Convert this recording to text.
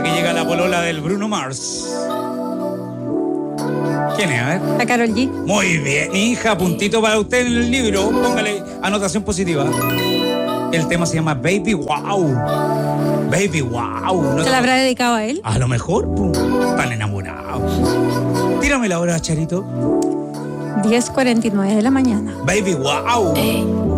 que llega la polola del Bruno Mars. ¿Quién es? A ver. La Karol G. Muy bien, hija, puntito para usted en el libro. Póngale anotación positiva. El tema se llama Baby Wow. Baby Wow. ¿Se la habrá dedicado a él? A lo mejor, tan enamorado. Tírame la hora, Charito. 10:49 de la mañana. Baby Wow.